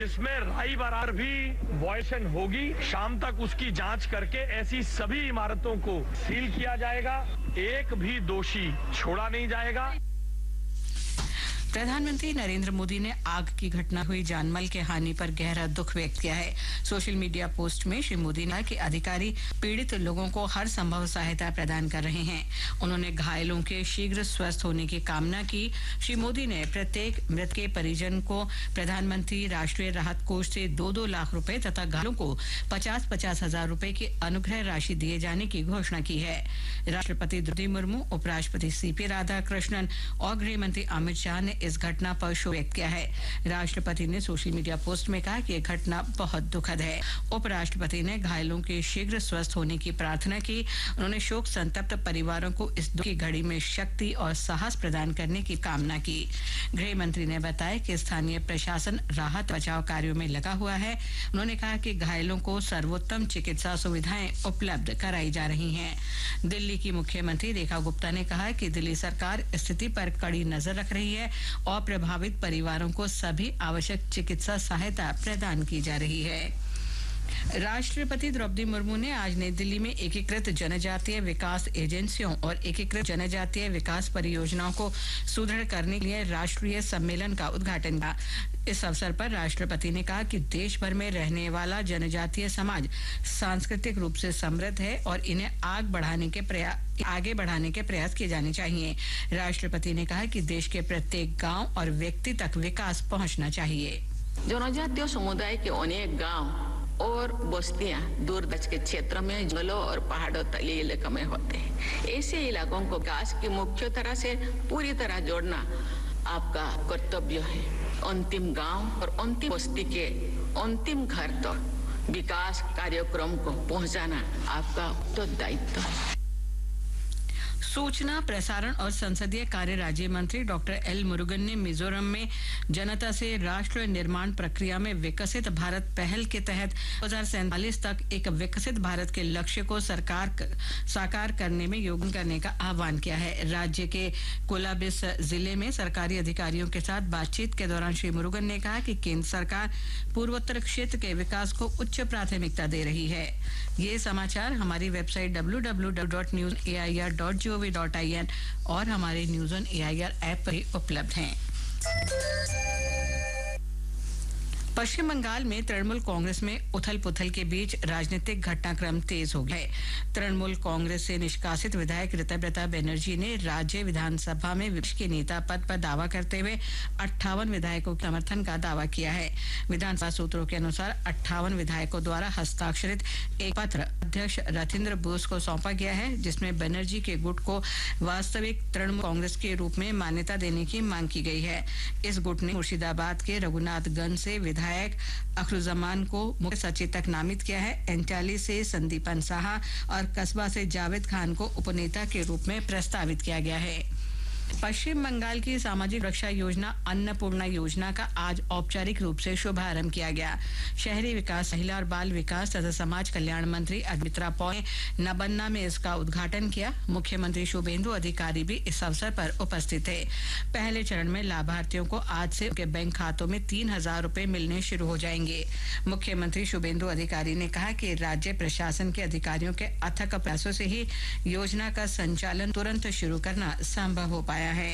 इसमें राई बराबर भी वॉयसन होगी। शाम तक उसकी जांच करके ऐसी सभी इमारतों को सील किया जाएगा। एक भी दोषी छोड़ा नहीं जाएगा। प्रधानमंत्री नरेंद्र मोदी ने आग की घटना हुई जानमाल के हानि पर गहरा दुख व्यक्त किया है। सोशल मीडिया पोस्ट में श्री मोदी ने कहा कि अधिकारी पीड़ित लोगों को हर संभव सहायता प्रदान कर रहे हैं। उन्होंने घायलों के शीघ्र स्वस्थ होने की कामना की। श्री मोदी ने प्रत्येक मृत के परिजन को प्रधानमंत्री राष्ट्रीय राहत कोष से 2-2 लाख रुपए तथा घायलों को 50-50 हजार रुपए की अनुग्रह राशि दिए जाने की घोषणा की है। राष्ट्रपति द्रौपदी मुर्मू, उपराष्ट्रपति सीपी राधाकृष्णन और गृह मंत्री अमित शाह ने इस घटना पर शोक व्यक्त किया है। राष्ट्रपति ने सोशल मीडिया पोस्ट में कहा कि यह घटना बहुत दुखद है। उपराष्ट्रपति ने घायलों के शीघ्र स्वस्थ होने की प्रार्थना की। उन्होंने शोक संतप्त परिवारों को इस दुख की घड़ी में शक्ति और साहस प्रदान करने की कामना की। गृह मंत्री ने बताया कि स्थानीय प्रशासन राहत बचाव कार्यों में लगा हुआ है। उन्होंने कहा कि घायलों को सर्वोत्तम चिकित्सा सुविधाएं उपलब्ध कराई जा रही हैं। दिल्ली की मुख्यमंत्री रेखा गुप्ता ने कहा कि दिल्ली सरकार स्थिति पर कड़ी नजर रख रही है और प्रभावित परिवारों को सभी आवश्यक चिकित्सा सहायता प्रदान की जा रही है। राष्ट्रपति द्रौपदी मुर्मू ने आज नई दिल्ली में एकीकृत जनजातीय विकास एजेंसियों और एकीकृत जनजातीय विकास परियोजनाओं को सुदृढ़ करने के लिए राष्ट्रीय सम्मेलन का उद्घाटन किया। इस अवसर पर राष्ट्रपति ने कहा कि देश भर में रहने वाला जनजातीय समाज सांस्कृतिक रूप से समृद्ध है और इन्हें आगे बढ़ाने के प्रयास किए जाने चाहिए। राष्ट्रपति ने कहा कि देश के प्रत्येक गांव और व्यक्ति तक विकास पहुंचना चाहिए। जनजातीय समुदाय के अनेक गांव और बस्तियां दूरदराज के क्षेत्र में जंगलों और पहाड़ों तलीय इलाकों में होते हैं। ऐसे इलाकों को विकास की मुख्य तरह से पूरी तरह जोड़ना आपका कर्तव्य है। अंतिम गांव और अंतिम बस्ती के अंतिम घर तक विकास कार्यक्रम को पहुंचाना आपका उत्तरदायित्व है। सूचना, प्रसारण और संसदीय कार्य राज्य मंत्री डॉक्टर एल मुरुगन ने मिजोरम में जनता से राष्ट्र निर्माण प्रक्रिया में विकसित भारत पहल के तहत 2047 तक एक विकसित भारत के लक्ष्य को साकार करने में योगदान करने का आह्वान किया है। राज्य के कोलाबिस जिले में सरकारी अधिकारियों के साथ बातचीत के दौरान श्री मुरुगन ने कहा कि केंद्र सरकार पूर्वोत्तर क्षेत्र के विकास को उच्च प्राथमिकता दे रही है। ये समाचार हमारी वेबसाइट www.newsair.gov.in और हमारे न्यूज़ ऑन एआईआर ऐप पर उपलब्ध हैं। पश्चिम बंगाल में तृणमूल कांग्रेस में उथल-पुथल के बीच राजनीतिक घटनाक्रम तेज हो गया है। तृणमूल कांग्रेस से निष्कासित विधायक ऋतव्रता बनर्जी ने राज्य विधानसभा में विपक्ष के नेता पद पर दावा करते हुए 58 विधायकों के समर्थन का दावा किया है। विधानसभा सूत्रों के अनुसार 58 विधायकों द्वारा हस्ताक्षरित एक पत्र अध्यक्ष रथिंद्र बोस को सौंपा गया है, जिसमें बनर्जी के गुट को वास्तविक तृणमूल कांग्रेस के रूप में मान्यता देने की मांग की गई है। इस गुट ने मुर्शिदाबाद के रघुनाथगंज से विधायक अखरुजमान को मुख्य सचेतक नामित किया है। एंटाली से संदीपन साहा और कस्बा से जावेद खान को उपनेता के रूप में प्रस्तावित किया गया है। पश्चिम बंगाल की सामाजिक रक्षा योजना अन्नपूर्णा योजना का आज औपचारिक रूप से शुभारंभ किया गया। शहरी विकास, महिला और बाल विकास तथा समाज कल्याण मंत्री अद्वित्रा पॉल ने नबन्ना में इसका उद्घाटन किया। मुख्यमंत्री शुभेंदु अधिकारी भी इस अवसर पर उपस्थित थे। पहले चरण में लाभार्थियों को आज से उनके बैंक खातों में 3,000 रुपए मिलने शुरू हो जाएंगे। मुख्यमंत्री शुभेंदु अधिकारी ने कहा कि राज्य प्रशासन के अधिकारियों के अथक प्रयासों से ही योजना का संचालन तुरंत शुरू करना संभव हो पाया है।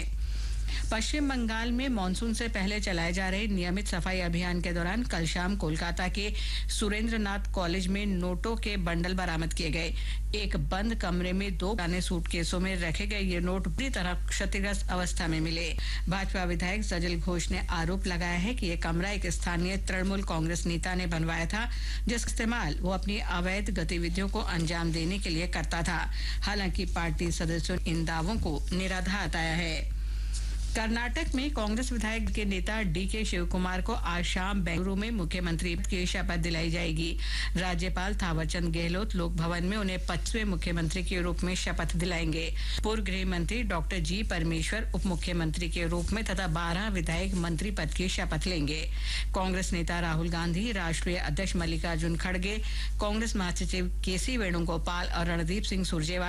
पश्चिम बंगाल में मानसून से पहले चलाए जा रहे नियमित सफाई अभियान के दौरान कल शाम कोलकाता के सुरेंद्रनाथ कॉलेज में नोटों के बंडल बरामद किए गए। एक बंद कमरे में 2 पुराने सूटकेसों में रखे गए ये नोट बुरी तरह क्षतिग्रस्त अवस्था में मिले। भाजपा विधायक सजल घोष ने आरोप लगाया है कि यह कमरा एक स्थानीय तृणमूल कांग्रेस नेता ने बनवाया था, जिसका इस्तेमाल वो अपनी अवैध गतिविधियों को अंजाम देने के लिए करता था। हालांकि पार्टी सदस्यों ने इन दावों को निराधार बताया है। कर्नाटक में कांग्रेस विधायक के नेता डीके शिवकुमार को आज शाम बेंगलुरु में मुख्यमंत्री की शपथ दिलाई जाएगी। राज्यपाल थावरचंद गहलोत लोक भवन में उन्हें 25वें मुख्यमंत्री के रूप में शपथ दिलाएंगे। पूर्व गृह मंत्री डॉक्टर जी परमेश्वर उप मुख्यमंत्री के रूप में तथा 12 विधायक मंत्री पद की शपथ लेंगे। कांग्रेस नेता राहुल गांधी, राष्ट्रीय अध्यक्ष मल्लिकार्जुन खड़गे, कांग्रेस महासचिव केसी वेणुगोपाल और रणदीप सिंह सुरजेवाला